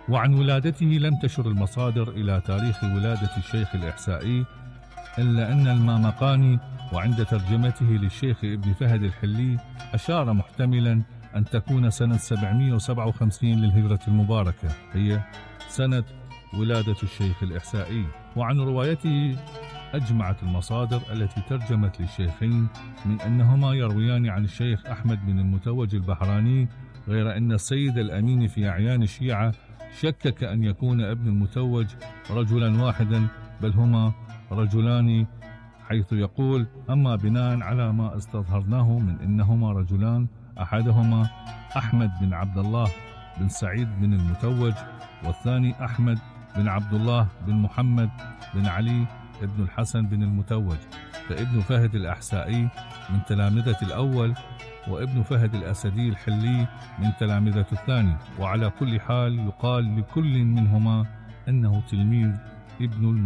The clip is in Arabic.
وعن ولادته لم تشر المصادر إلى تاريخ ولادة الشيخ الإحسائي، إلا أن المامقاني وعند ترجمته للشيخ ابن فهد الحلي أشار محتملا أن تكون سنة 757 للهجرة المباركة، هي سنة ولادة الشيخ الإحسائي. وعن روايته أجمعت المصادر التي ترجمت للشيخين من أنهما يرويان عن الشيخ أحمد بن المتوج البحراني، غير أن السيد الأمين في أعيان الشيعة شكك أن يكون ابن المتوج رجلا واحدا، بل هما رجلان، حيث يقول: أما بناء على ما استظهرناه من أنهما رجلان، أحدهما أحمد بن عبد الله بن سعيد بن المتوج، والثاني أحمد بن عبد الله بن محمد بن علي ابن الحسن بن المتوج، فابن فهد الأحسائي من تلامذة الأول، وابن فهد الأسدي الحلي من تلامذة الثاني. وعلى كل حال يقال لكل منهما أنه تلميذ ابن